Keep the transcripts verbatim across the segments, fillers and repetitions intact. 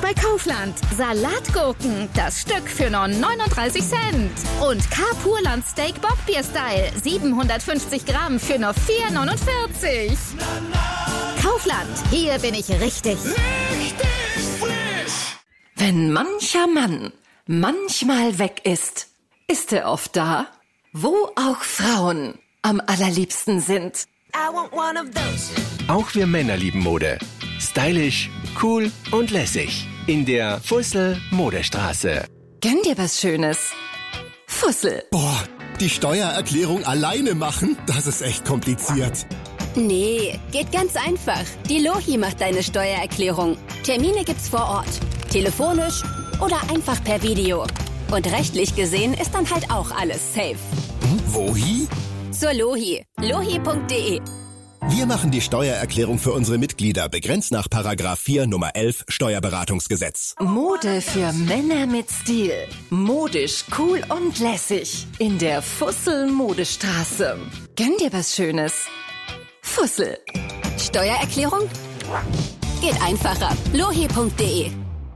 bei Kaufland. Salatgurken, das Stück für nur neununddreißig Cent. Und K-Purland Steak Bockbier-Style, siebenhundertfünfzig Gramm für nur vier neunundvierzig. Kaufland, hier bin ich richtig. Richtig frisch! Wenn mancher Mann manchmal weg ist, ist er oft da, wo auch Frauen am allerliebsten sind. I want one of those. Auch wir Männer lieben Mode. Stylisch, cool und lässig. In der Fussel Modestraße. Gönn dir was Schönes. Fussel. Boah, die Steuererklärung alleine machen, das ist echt kompliziert. Nee, geht ganz einfach. Die Lohi macht deine Steuererklärung. Termine gibt's vor Ort. Telefonisch oder einfach per Video. Und rechtlich gesehen ist dann halt auch alles safe. Hm, wohi? Zur Lohi. lohi punkt de. Wir machen die Steuererklärung für unsere Mitglieder, begrenzt nach Paragraph vier Nummer elf Steuerberatungsgesetz. Mode für Männer mit Stil. Modisch, cool und lässig. In der Fussel Modestraße. Gönn dir was Schönes. Fussel. Steuererklärung? Geht einfacher. lohi punkt de.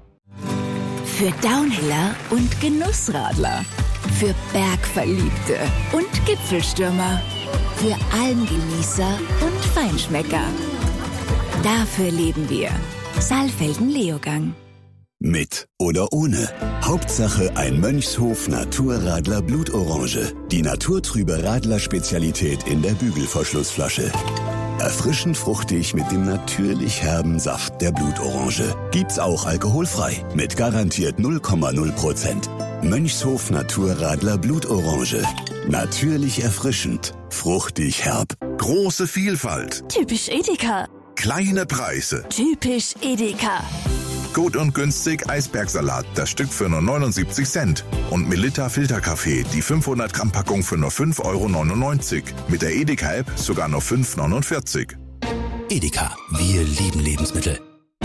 Für Downhiller und Genussradler. Für Bergverliebte und Gipfelstürmer. Für Almgenießer und Feinschmecker. Dafür leben wir. Saalfelden-Leogang. Mit oder ohne. Hauptsache ein Mönchshof Naturradler Blutorange. Die naturtrübe Radler-Spezialität in der Bügelverschlussflasche. Erfrischend fruchtig mit dem natürlich herben Saft der Blutorange. Gibt's auch alkoholfrei. Mit garantiert null Komma null Prozent. Mönchshof Naturradler Blutorange. Natürlich erfrischend. Fruchtig herb. Große Vielfalt. Typisch Edeka. Kleine Preise. Typisch Edeka. Gut und günstig Eisbergsalat, das Stück für nur neunundsiebzig Cent. Und Melitta Filterkaffee, die fünfhundert Gramm Packung für nur fünf Euro neunundneunzig. Mit der Edeka-App sogar nur fünf neunundvierzig. Edeka, wir lieben Lebensmittel.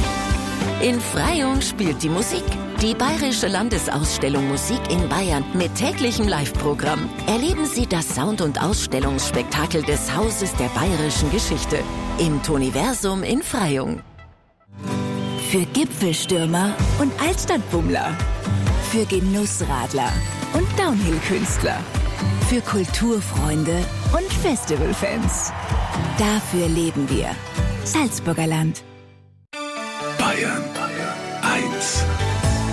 In Freyung spielt die Musik. Die Bayerische Landesausstellung Musik in Bayern mit täglichem Live-Programm. Erleben Sie das Sound- und Ausstellungsspektakel des Hauses der bayerischen Geschichte im Toniversum in Freyung. Für Gipfelstürmer und Altstadtbummler. Für Genussradler und Downhill-Künstler. Für Kulturfreunde und Festivalfans. Dafür leben wir. Salzburger Land. Bayern.